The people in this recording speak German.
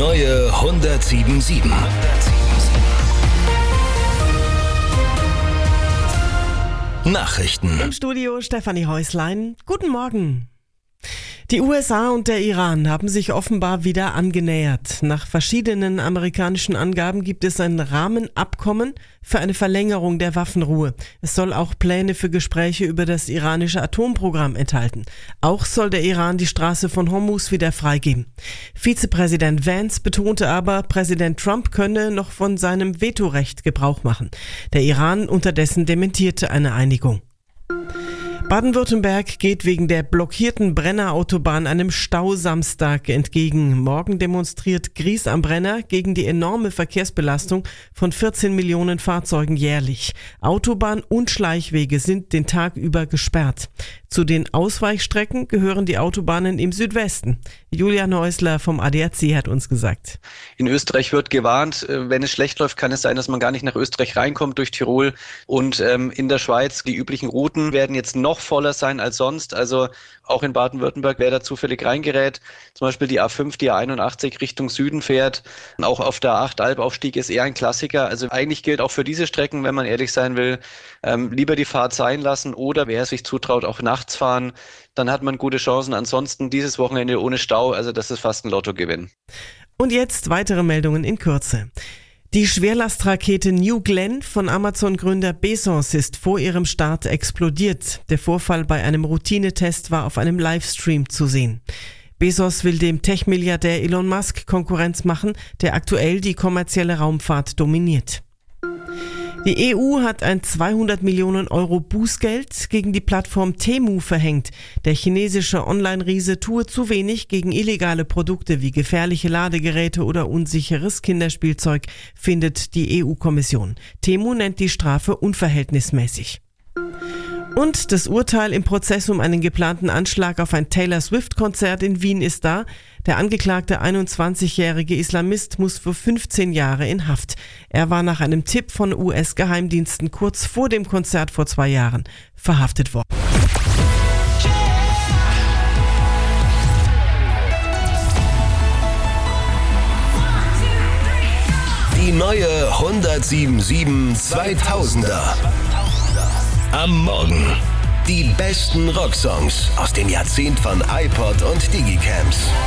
neue 107.7. Nachrichten. Im Studio Stefanie Häuslein. Guten Morgen. Die USA und der Iran haben sich offenbar wieder angenähert. Nach verschiedenen amerikanischen Angaben gibt es ein Rahmenabkommen für eine Verlängerung der Waffenruhe. Es soll auch Pläne für Gespräche über das iranische Atomprogramm enthalten. Auch soll der Iran die Straße von Hormuz wieder freigeben. Vizepräsident Vance betonte aber, Präsident Trump könne noch von seinem Vetorecht Gebrauch machen. Der Iran unterdessen dementierte eine Einigung. Baden-Württemberg geht wegen der blockierten Brenner-Autobahn einem Stausamstag entgegen. Morgen demonstriert Gries am Brenner gegen die enorme Verkehrsbelastung von 14 Millionen Fahrzeugen jährlich. Autobahn und Schleichwege sind den Tag über gesperrt. Zu den Ausweichstrecken gehören die Autobahnen im Südwesten. Julian Häusler vom ADAC hat uns gesagt. In Österreich wird gewarnt, wenn es schlecht läuft, kann es sein, dass man gar nicht nach Österreich reinkommt durch Tirol. Und in der Schweiz, die üblichen Routen werden jetzt noch voller sein als sonst. Also auch in Baden-Württemberg, wer da zufällig reingerät, zum Beispiel die A5, die A81 Richtung Süden fährt. Auch auf der A8 Albaufstieg ist eher ein Klassiker. Also eigentlich gilt auch für diese Strecken, wenn man ehrlich sein will, lieber die Fahrt sein lassen oder wer sich zutraut, auch nachts fahren. Dann hat man gute Chancen. Ansonsten dieses Wochenende ohne Stau, also das ist fast ein Lottogewinn. Und jetzt weitere Meldungen in Kürze. Die Schwerlastrakete New Glenn von Amazon-Gründer Bezos ist vor ihrem Start explodiert. Der Vorfall bei einem Routinetest war auf einem Livestream zu sehen. Bezos will dem Tech-Milliardär Elon Musk Konkurrenz machen, der aktuell die kommerzielle Raumfahrt dominiert. Die EU hat ein 200 Millionen Euro Bußgeld gegen die Plattform Temu verhängt. Der chinesische Online-Riese tue zu wenig gegen illegale Produkte wie gefährliche Ladegeräte oder unsicheres Kinderspielzeug, findet die EU-Kommission. Temu nennt die Strafe unverhältnismäßig. Und das Urteil im Prozess um einen geplanten Anschlag auf ein Taylor-Swift-Konzert in Wien ist da. Der angeklagte 21-jährige Islamist muss für 15 Jahre in Haft. Er war nach einem Tipp von US-Geheimdiensten kurz vor dem Konzert vor 2 Jahren verhaftet worden. Die neue 107.7 2000er. Am Morgen. Die besten Rocksongs aus dem Jahrzehnt von iPod und Digicams.